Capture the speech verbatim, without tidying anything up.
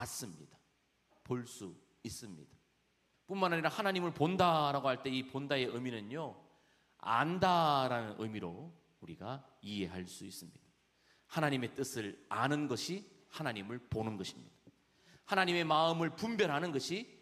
맞습니다. 볼 수 있습니다. 뿐만 아니라 하나님을 본다라고 할 때 이 본다의 의미는요, 안다라는 의미로 우리가 이해할 수 있습니다. 하나님의 뜻을 아는 것이 하나님을 보는 것입니다. 하나님의 마음을 분별하는 것이